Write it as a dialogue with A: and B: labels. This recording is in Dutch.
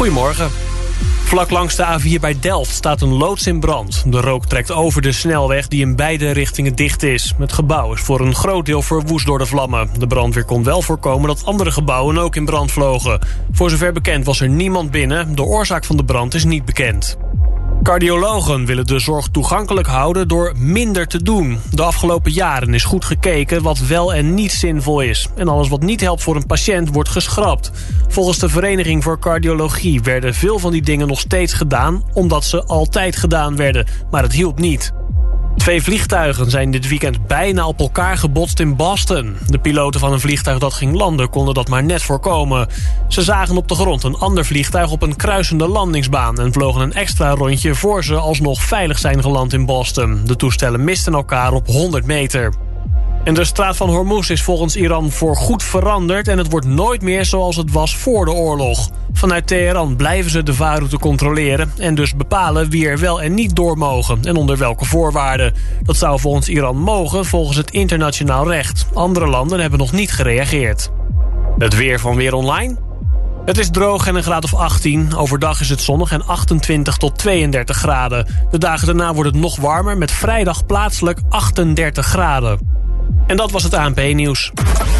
A: Goedemorgen. Vlak langs de A4 bij Delft staat een loods in brand. De rook trekt over de snelweg die in beide richtingen dicht is. Het gebouw is voor een groot deel verwoest door de vlammen. De brandweer kon wel voorkomen dat andere gebouwen ook in brand vlogen. Voor zover bekend was er niemand binnen. De oorzaak van de brand is niet bekend. Cardiologen willen de zorg toegankelijk houden door minder te doen. De afgelopen jaren is goed gekeken wat wel en niet zinvol is. En alles wat niet helpt voor een patiënt wordt geschrapt. Volgens de Vereniging voor Cardiologie werden veel van die dingen nog steeds gedaan, omdat ze altijd gedaan werden. Maar het hielp niet. 2 vliegtuigen zijn dit weekend bijna op elkaar gebotst in Boston. De piloten van een vliegtuig dat ging landen konden dat maar net voorkomen. Ze zagen op de grond een ander vliegtuig op een kruisende landingsbaan en vlogen een extra rondje voor ze alsnog veilig zijn geland in Boston. De toestellen misten elkaar op 100 meter. En de straat van Hormuz is volgens Iran voorgoed veranderd en het wordt nooit meer zoals het was voor de oorlog. Vanuit Teheran blijven ze de vaarroute controleren en dus bepalen wie er wel en niet door mogen en onder welke voorwaarden. Dat zou volgens Iran mogen volgens het internationaal recht. Andere landen hebben nog niet gereageerd. Het weer van Weer Online. Het is droog en een graad of 18. Overdag is het zonnig en 28 tot 32 graden. De dagen daarna wordt het nog warmer met vrijdag plaatselijk 38 graden. En dat was het ANP-nieuws.